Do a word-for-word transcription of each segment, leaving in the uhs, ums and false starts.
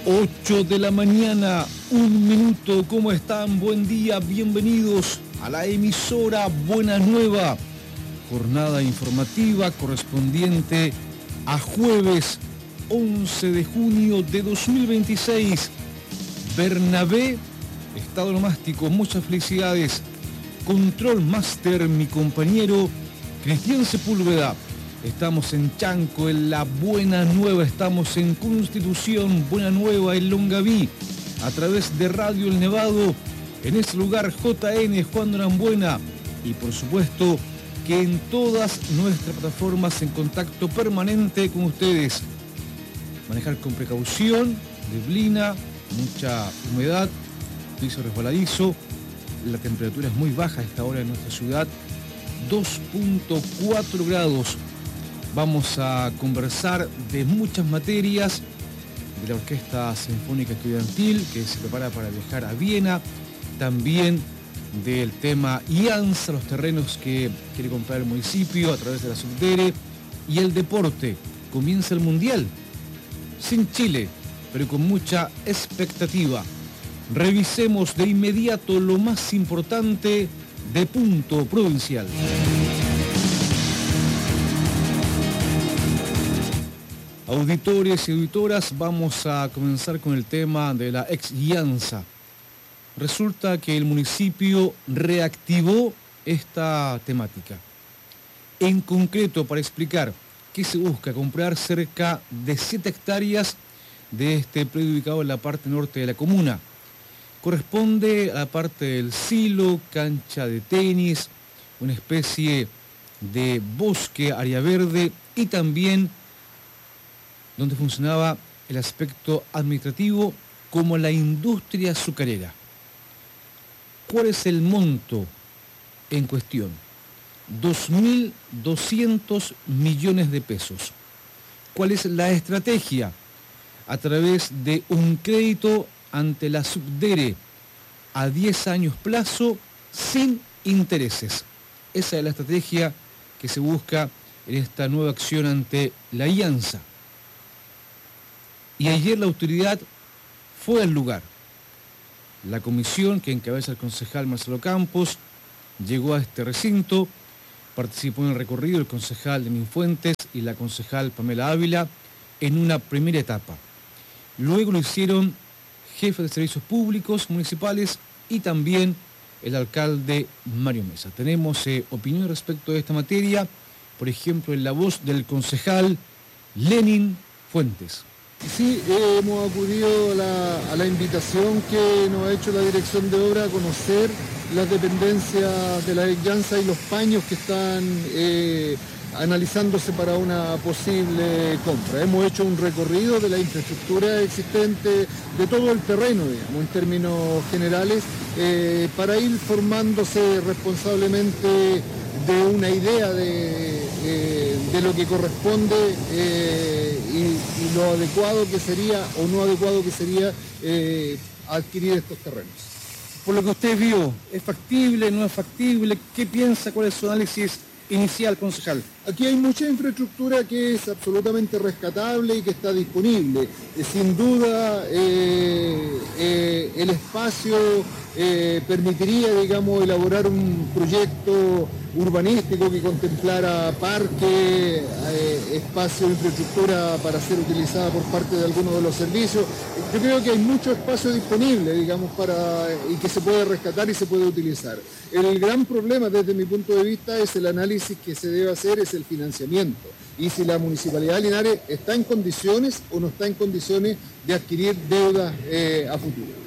ocho de la mañana, un minuto. ¿Cómo están? Buen día, bienvenidos a la emisora Buena Nueva. Jornada informativa correspondiente a jueves once de junio de dos mil veintiséis. Bernabé, estado nomástico, muchas felicidades. Control Master, mi compañero Cristian Sepúlveda. Estamos en Chanco, en la Buena Nueva, estamos en Constitución, Buena Nueva, en Longaví, a través de Radio El Nevado, en ese lugar J N, Juan Norambuena, y por supuesto que en todas nuestras plataformas en contacto permanente con ustedes. Manejar con precaución, neblina, mucha humedad, piso resbaladizo, la temperatura es muy baja a esta hora en nuestra ciudad, dos punto cuatro grados. Vamos a conversar de muchas materias, de la Orquesta Sinfónica Estudiantil que se prepara para viajar a Viena, también del tema IANSA, los terrenos que quiere comprar el municipio a través de la Subdere, y el deporte. Comienza el Mundial, sin Chile, pero con mucha expectativa. Revisemos de inmediato lo más importante de Punto Provincial. Auditores y auditoras, vamos a comenzar con el tema de la ex IANSA. Resulta que el municipio reactivó esta temática. En concreto, para explicar qué se busca, comprar cerca de siete hectáreas de este predio ubicado en la parte norte de la comuna. Corresponde a la parte del silo, cancha de tenis, una especie de bosque, área verde y también donde funcionaba el aspecto administrativo como la industria azucarera. ¿Cuál es el monto en cuestión? dos mil doscientos millones de pesos. ¿Cuál es la estrategia? A través de un crédito ante la Subdere a diez años plazo sin intereses. Esa es la estrategia que se busca en esta nueva acción ante la IANSA. Y ayer la autoridad fue al lugar. La comisión que encabeza el concejal Marcelo Campos llegó a este recinto, participó en el recorrido el concejal Lenín Fuentes y la concejal Pamela Ávila en una primera etapa. Luego lo hicieron jefes de servicios públicos municipales y también el alcalde Mario Mesa. Tenemos eh, opinión respecto de esta materia, por ejemplo, en la voz del concejal Lenín Fuentes. Sí, eh, hemos acudido a la, a la invitación que nos ha hecho la Dirección de Obra a conocer las dependencias de la IANSA y los paños que están eh, analizándose para una posible compra. Hemos hecho un recorrido de la infraestructura existente, de todo el terreno, digamos, en términos generales, eh, para ir formándose responsablemente de una idea de, eh, de lo que corresponde eh, y, y lo adecuado que sería o no adecuado que sería eh, adquirir estos terrenos. Por lo que usted vio, ¿es factible, no es factible? ¿Qué piensa? ¿Cuál es su análisis inicial, concejal? Aquí hay mucha infraestructura que es absolutamente rescatable y que está disponible. Eh, sin duda, eh, eh, el espacio eh, permitiría, digamos, elaborar un proyecto urbanístico que contemplara parque, eh, espacio de infraestructura para ser utilizada por parte de algunos de los servicios. Yo creo que hay mucho espacio disponible, digamos, para, y que se puede rescatar y se puede utilizar. El gran problema desde mi punto de vista es el análisis que se debe hacer, es el financiamiento. Y si la Municipalidad de Linares está en condiciones o no está en condiciones de adquirir deudas eh, a futuro.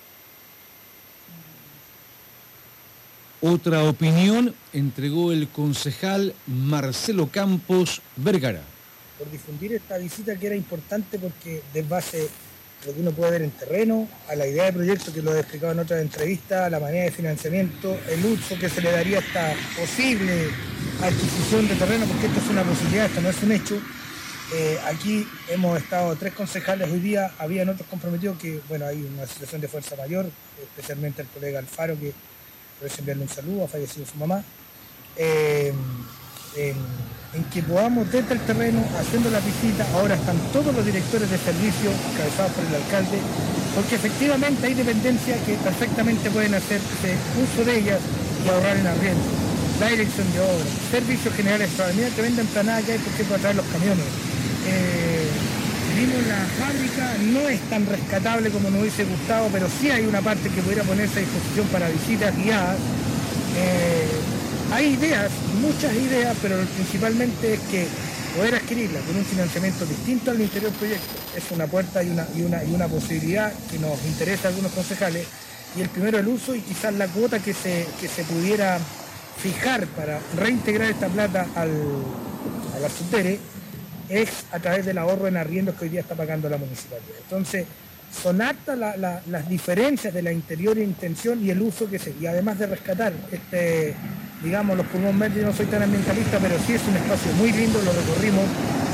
Otra opinión entregó el concejal Marcelo Campos Vergara. Por difundir esta visita que era importante porque desbase lo que uno puede ver en terreno, a la idea de proyecto que lo he explicado en otras entrevistas, a la manera de financiamiento, el uso que se le daría a esta posible adquisición de terreno, porque esto es una posibilidad, esto no es un hecho. Eh, aquí hemos estado tres concejales hoy día, habían otros comprometidos que, bueno, hay una situación de fuerza mayor, especialmente el colega Alfaro, que debe enviarle un saludo, ha fallecido su mamá. Eh, en, en que podamos desde el terreno, haciendo la visita, ahora están todos los directores de servicio encabezados por el alcalde, porque efectivamente hay dependencias que perfectamente pueden hacerse uso de ellas y ahorrar en arriendo. La dirección de obra, servicios generales, mira que venden emplanada que hay porque para traer los camiones. Eh, vimos la fábrica, no es tan rescatable como nos hubiese gustado, pero sí hay una parte que pudiera ponerse a disposición para visitas guiadas. Eh, hay ideas, muchas ideas, pero principalmente es que poder adquirirla con un financiamiento distinto al interior del proyecto es una puerta y una, y una, y una posibilidad que nos interesa a algunos concejales. Y el primero, el uso y quizás la cuota que se, que se pudiera fijar para reintegrar esta plata al, a la Subdere es a través del ahorro en arriendos que hoy día está pagando la municipalidad. Entonces, son hartas la, la, las diferencias de la interior intención y el uso que se... Y además de rescatar, este, digamos, los pulmones verdes, no soy tan ambientalista, pero sí es un espacio muy lindo, lo recorrimos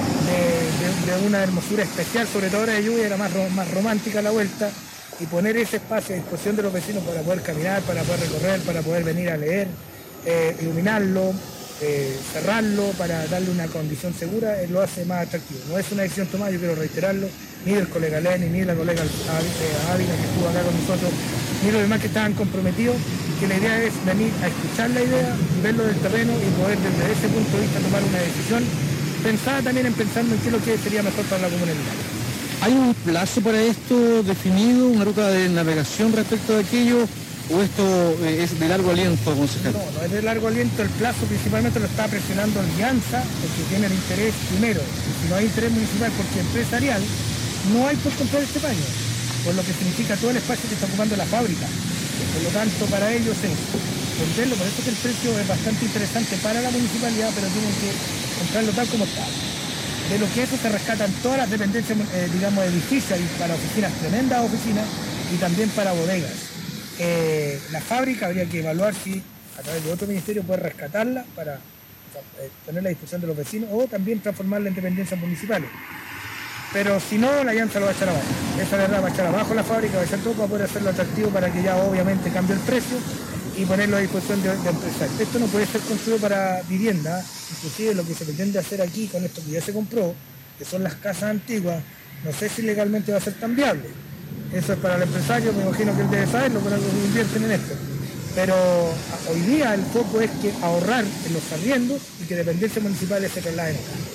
de, de, de una hermosura especial, sobre todo ahora de lluvia, era más, más romántica la vuelta, y poner ese espacio a disposición de los vecinos para poder caminar, para poder recorrer, para poder venir a leer, eh, iluminarlo, Eh, cerrarlo para darle una condición segura, eh, lo hace más atractivo. No es una decisión tomada, yo quiero reiterarlo, ni del colega Lenny, ni de la colega Ávila que estuvo acá con nosotros, ni los demás que estaban comprometidos, que la idea es venir a escuchar la idea, verlo del terreno y poder desde ese punto de vista tomar una decisión pensada también en pensando en qué es lo que sería mejor para la comunidad. ¿Hay un plazo para esto definido, una ruta de navegación respecto de aquello? ¿O esto es de largo aliento, concejal? No, no es de largo aliento, el plazo principalmente lo está presionando Alianza, porque tiene el interés primero, y si no hay interés municipal, porque empresarial, no hay por comprar este paño, por lo que significa todo el espacio que está ocupando la fábrica. Por lo tanto, para ellos es venderlo, por eso que el precio es bastante interesante para la municipalidad, pero tienen que comprarlo tal como está. De lo que eso se rescatan todas las dependencias, eh, digamos, edificios, y para oficinas, tremendas oficinas, y también para bodegas. Eh, la fábrica habría que evaluar si a través de otro ministerio puede rescatarla para eh, ponerla a disposición de los vecinos o también transformarla en dependencias municipales. Pero si no, la Alianza lo va a echar abajo. Esa verdad va a echar abajo la fábrica, va a echar todo para poder hacerlo atractivo para que ya obviamente cambie el precio y ponerlo a disposición de, de empresarios. Esto no puede ser construido para vivienda, inclusive lo que se pretende hacer aquí con esto que ya se compró, que son las casas antiguas, no sé si legalmente va a ser tan viable. Eso es para el empresario, me imagino que él debe saberlo, por algo que invierten en esto. Pero hoy día el foco es que ahorrar en los arriendos y que dependencias municipales se trasladen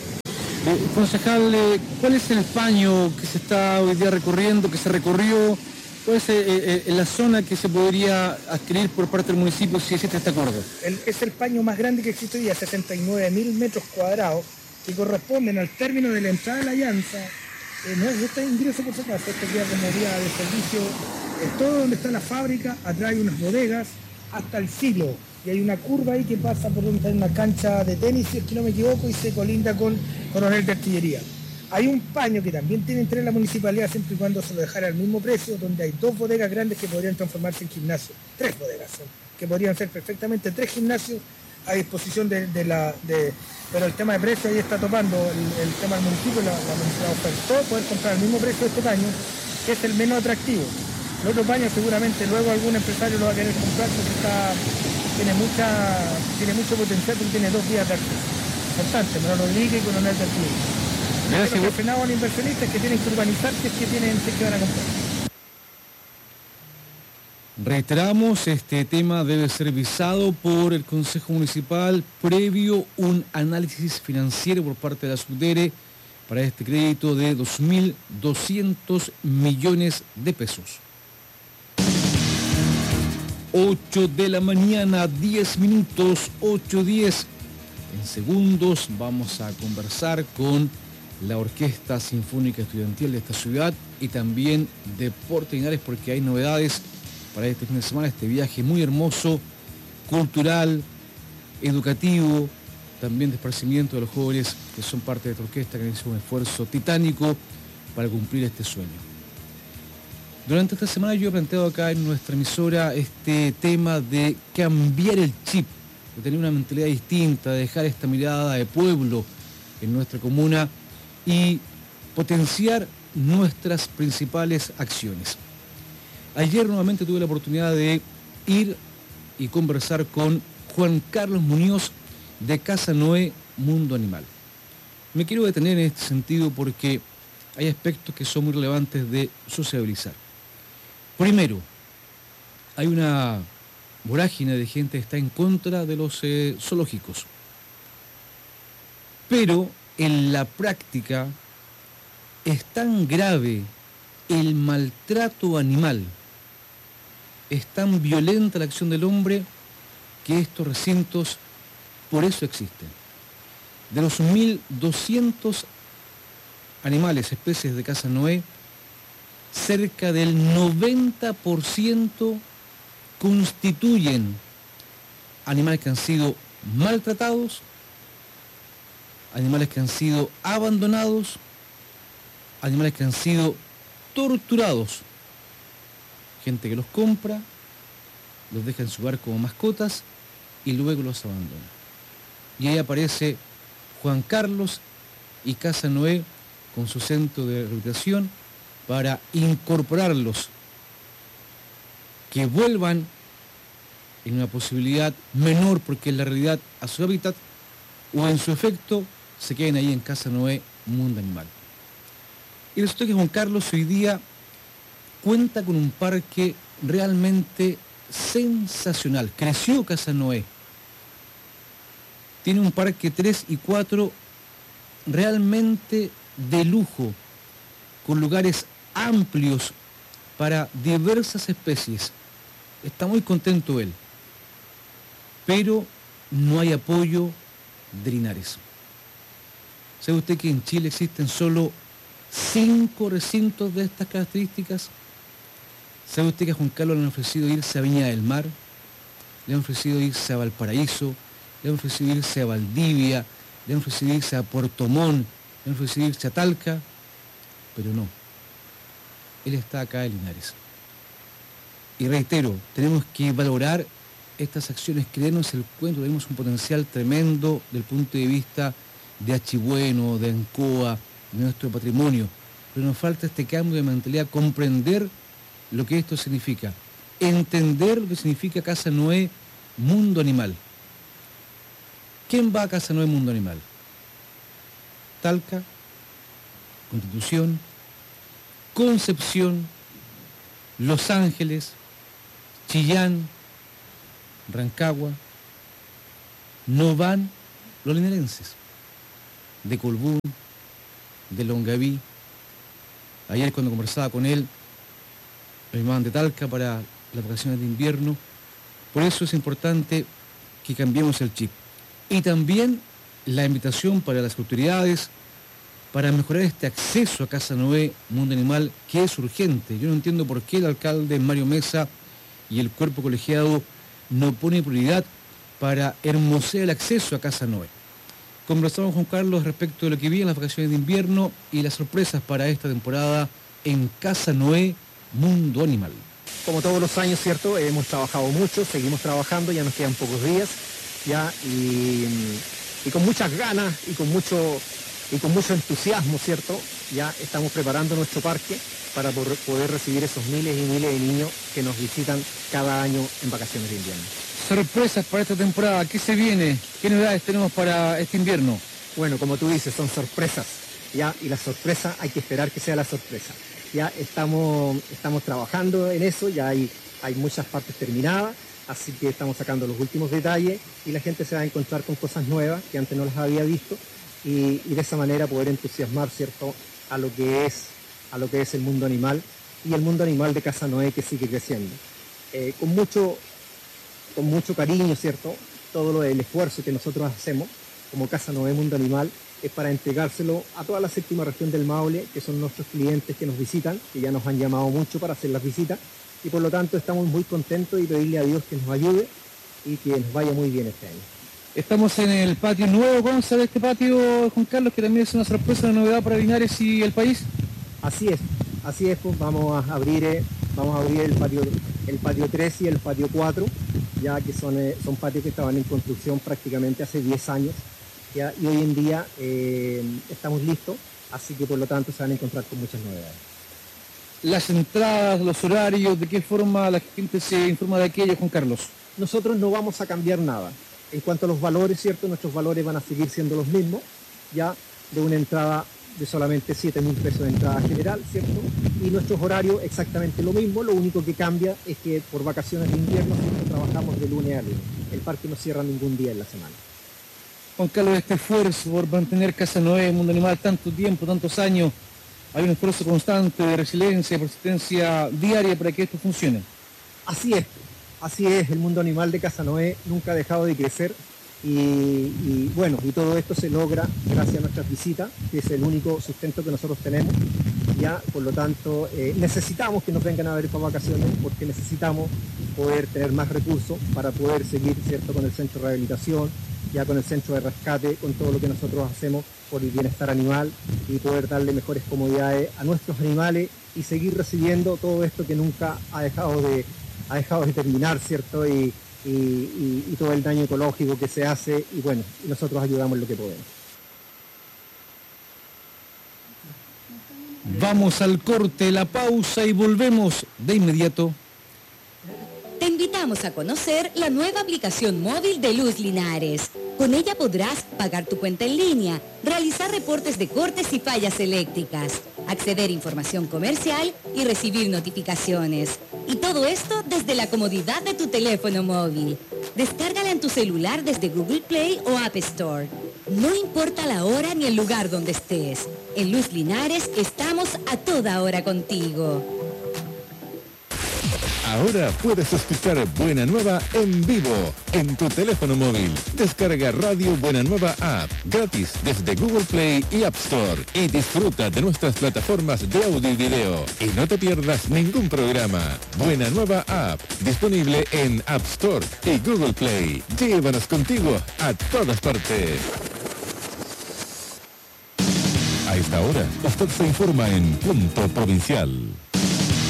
acá. Eh, concejal, eh, ¿cuál es el paño que se está hoy día recorriendo, que se recorrió? ¿Cuál es eh, eh, la zona que se podría adquirir por parte del municipio si existe este acuerdo? El, es el paño más grande que existe hoy día, sesenta y nueve mil metros cuadrados, que corresponden al término de la entrada de la Alianza. Eh, no es este ingreso por si acaso, esto queda como vía de servicio, es todo donde está la fábrica, atrás hay unas bodegas, hasta el silo, y hay una curva ahí que pasa por donde está una cancha de tenis, si es que no me equivoco, y se colinda con Coronel de Artillería. Hay un paño que también tiene entre la municipalidad, siempre y cuando se lo dejara al mismo precio, donde hay dos bodegas grandes que podrían transformarse en gimnasio, tres bodegas son, que podrían ser perfectamente tres gimnasios a disposición de, de la... De, pero el tema de precio ahí está topando el, el tema del municipio, la, la municipalidad ofertó poder comprar al mismo precio de este paño, que es el menos atractivo. El otro paño seguramente luego algún empresario lo va a querer comprar porque está, tiene, mucha, tiene mucho potencial, porque tiene dos vías de acceso. Importante, Manuel Rodríguez y Coronel de Artillería. Lo que ha frenado a los inversionistas que tienen que urbanizar, que es que tienen que van a comprar. Reiteramos, este tema debe ser visado por el Consejo Municipal previo un análisis financiero por parte de la Subdere para este crédito de dos mil doscientos millones de pesos. ocho de la mañana, diez minutos, ocho diez. En segundos vamos a conversar con la Orquesta Sinfónica Estudiantil de esta ciudad y también Deportes Linares, porque hay novedades para este fin de semana, este viaje muy hermoso, cultural, educativo, también de esparcimiento de los jóvenes que son parte de esta orquesta, que han hecho un esfuerzo titánico para cumplir este sueño. Durante esta semana yo he planteado acá en nuestra emisora este tema de cambiar el chip, de tener una mentalidad distinta, de dejar esta mirada de pueblo en nuestra comuna y potenciar nuestras principales acciones. Ayer nuevamente tuve la oportunidad de ir y conversar con Juan Carlos Muñoz, de Casa Noé Mundo Animal. Me quiero detener en este sentido porque hay aspectos que son muy relevantes de sociabilizar. Primero, hay una vorágine de gente que está en contra de los eh, zoológicos. Pero en la práctica es tan grave el maltrato animal, es tan violenta la acción del hombre que estos recintos por eso existen. De los mil doscientos animales, especies de Casa Noé, cerca del noventa por ciento constituyen animales que han sido maltratados, animales que han sido abandonados, animales que han sido torturados. Gente que los compra, los deja en su hogar como mascotas y luego los abandona. Y ahí aparece Juan Carlos y Casa Noé con su centro de rehabilitación para incorporarlos, que vuelvan en una posibilidad menor, porque en la realidad a su hábitat, o en su efecto se queden ahí en Casa Noé Mundo Animal. Y resulta que Juan Carlos hoy día cuenta con un parque realmente sensacional. Creció Casa Noé. Tiene un parque tres y cuatro realmente de lujo, con lugares amplios para diversas especies. Está muy contento él. Pero no hay apoyo de Linares. ¿Sabe usted que en Chile existen solo cinco recintos de estas características? ¿Sabe usted que a Juan Carlos le han ofrecido irse a Viña del Mar? Le han ofrecido irse a Valparaíso, le han ofrecido irse a Valdivia, le han ofrecido irse a Puerto Montt, le han ofrecido irse a Talca, pero no. Él está acá en Linares. Y reitero, tenemos que valorar estas acciones, creernos el cuento, tenemos un potencial tremendo del punto de vista de Achibueno, de Ancoa, de nuestro patrimonio, pero nos falta este cambio de mentalidad, comprender lo que esto significa, entender lo que significa Casa Noé Mundo Animal. ¿Quién va a Casa Noé Mundo Animal? Talca, Constitución, Concepción, Los Ángeles, Chillán, Rancagua. No van los linarenses, de Colbún, de Longaví. Ayer cuando conversaba con él, lo llamaban de Talca para las vacaciones de invierno. Por eso es importante que cambiemos el chip. Y también la invitación para las autoridades para mejorar este acceso a Casa Noé Mundo Animal, que es urgente. Yo no entiendo por qué el alcalde Mario Mesa y el cuerpo colegiado no pone prioridad para hermosear el acceso a Casa Noé. Conversamos con Carlos respecto de lo que vi en las vacaciones de invierno y las sorpresas para esta temporada en Casa Noé Mundo Animal. Como todos los años, ¿cierto? Hemos trabajado mucho, seguimos trabajando, ya nos quedan pocos días, ya, y, y con muchas ganas y con mucho, y con mucho entusiasmo, ¿cierto? Ya estamos preparando nuestro parque para poder recibir esos miles y miles de niños que nos visitan cada año en vacaciones de invierno. Sorpresas para esta temporada, ¿qué se viene? ¿Qué novedades tenemos para este invierno? Bueno, como tú dices, son sorpresas, ya, y la sorpresa hay que esperar que sea la sorpresa. Ya estamos, estamos trabajando en eso, ya hay, hay muchas partes terminadas, así que estamos sacando los últimos detalles y la gente se va a encontrar con cosas nuevas que antes no las había visto y, y de esa manera poder entusiasmar, ¿cierto?, a lo que es, a lo que es el mundo animal y el mundo animal de Casa Noé, que sigue creciendo. Eh, con, mucho, con mucho cariño, ¿cierto?, todo lo, el esfuerzo que nosotros hacemos como Casa Noé Mundo Animal es para entregárselo a toda la séptima región del Maule, que son nuestros clientes que nos visitan, que ya nos han llamado mucho para hacer las visitas, y por lo tanto estamos muy contentos y pedirle a Dios que nos ayude y que nos vaya muy bien este año. Estamos en el patio nuevo, ¿cómo se ve este patio, Juan Carlos, que también es una sorpresa, una novedad para Linares y el país? Así es, así es, pues vamos a abrir, eh, vamos a abrir el patio, el patio tres y el patio cuatro, ya que son, eh, son patios que estaban en construcción prácticamente hace diez años, ya, y hoy en día eh, estamos listos, así que por lo tanto se van a encontrar con muchas novedades. Las entradas, los horarios, ¿de qué forma la gente se informa de aquello, Juan Carlos? Nosotros no vamos a cambiar nada. En cuanto a los valores, ¿cierto? Nuestros valores van a seguir siendo los mismos, ya de una entrada de solamente siete mil pesos de entrada general, ¿cierto? Y nuestros horarios exactamente lo mismo, lo único que cambia es que por vacaciones de invierno nosotros trabajamos de lunes a lunes. El parque no cierra ningún día en la semana. Juan Carlos, este esfuerzo por mantener Casa Noé, Mundo Animal, tanto tiempo, tantos años, hay un esfuerzo constante de resiliencia, de persistencia diaria para que esto funcione. Así es, así es, el Mundo Animal de Casa Noé nunca ha dejado de crecer y, y bueno, y todo esto se logra gracias a nuestras visitas, que es el único sustento que nosotros tenemos. Ya, por lo tanto, eh, necesitamos que nos vengan a ver para vacaciones porque necesitamos poder tener más recursos para poder seguir, ¿cierto?, con el centro de rehabilitación, ya con el centro de rescate, con todo lo que nosotros hacemos por el bienestar animal y poder darle mejores comodidades a nuestros animales y seguir recibiendo todo esto que nunca ha dejado de, ha dejado de terminar, ¿cierto? Y, y, y, y todo el daño ecológico que se hace y bueno, y nosotros ayudamos en lo que podemos. Vamos al corte, la pausa y volvemos de inmediato. Te invitamos a conocer la nueva aplicación móvil de Luz Linares. Con ella podrás pagar tu cuenta en línea, realizar reportes de cortes y fallas eléctricas, acceder a información comercial y recibir notificaciones. Y todo esto desde la comodidad de tu teléfono móvil. Descárgala en tu celular desde Google Play o App Store. No importa la hora ni el lugar donde estés. En Luz Linares estamos a toda hora contigo. Ahora puedes escuchar Buena Nueva en vivo en tu teléfono móvil. Descarga Radio Buena Nueva App gratis desde Google Play y App Store y disfruta de nuestras plataformas de audio y video. Y no te pierdas ningún programa. Buena Nueva App disponible en App Store y Google Play. Llévanos contigo a todas partes. A esta hora, usted se informa en Punto Provincial.